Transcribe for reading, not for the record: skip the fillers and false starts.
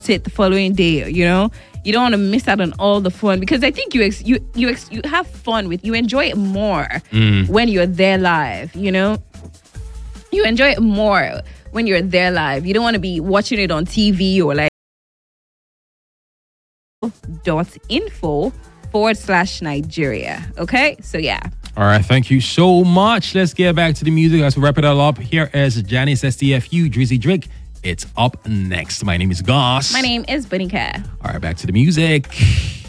it the following day. You don't want to miss out on all the fun, because I think you have fun with, you enjoy it more when you're there live. You enjoy it more when you're there live. You don't want to be watching it on TV or like .info/Nigeria. Okay, so yeah. All right, thank you so much. Let's get back to the music as we wrap it all up. Here is Janice STFU, Drizzy Drake. It's up next. My name is Goss. My name is Bonika. All right, back to the music.